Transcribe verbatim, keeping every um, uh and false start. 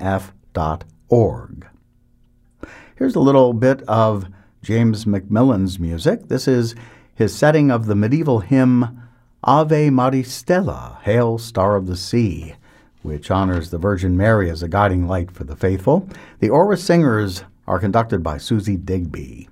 f dot org. Here's a little bit of James Macmillan's music. This is his setting of the medieval hymn Ave Maristella, Hail, Star of the Sea, which honors the Virgin Mary as a guiding light for the faithful. The Orwa Singers are conducted by Susie Digby.